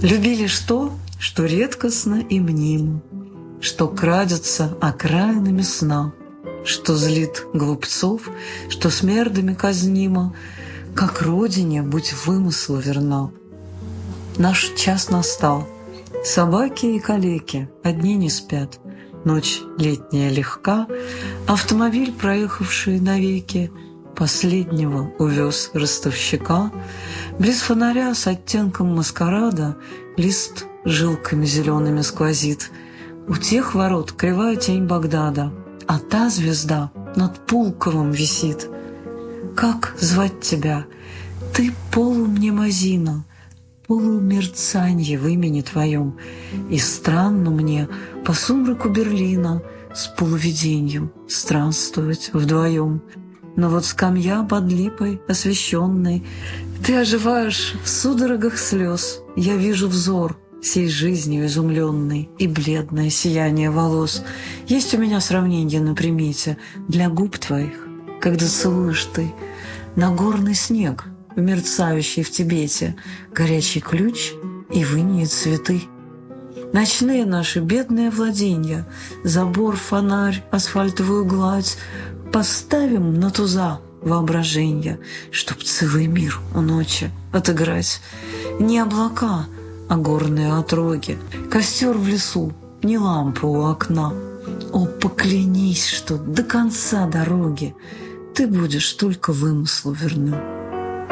Люби лишь то, что редкостно и мнимо, что крадется окраинами сна, что злит глупцов, что смердами казнимо, как родине будь вымыслу верна. Наш час настал. Собаки и калеки одни не спят. Ночь летняя легка, автомобиль, проехавший навеки, последнего увез ростовщика. Близ фонаря с оттенком маскарада лист жилками зелеными сквозит. У тех ворот кривая тень Багдада, а та звезда над Пулковым висит. Как звать тебя? Ты полумнемозина, полумерцанье в имени твоем, и странно мне по сумраку Берлина с полувиденьем странствовать вдвоем. Но вот скамья под липой освещенной, ты оживаешь в судорогах слез. Я вижу взор сей жизнью изумленный и бледное сияние волос. Есть у меня сравнение на примете для губ твоих, когда целуешь ты нагорный снег, мерцающий в Тибете, горячий ключ и выньет цветы. Ночные наши бедные владенья, забор, фонарь, асфальтовую гладь поставим на туза воображенья, чтоб целый мир у ночи отыграть. Не облака, а горные отроги, костер в лесу, не лампа у окна. О, поклянись, что до конца дороги ты будешь только вымыслу верна.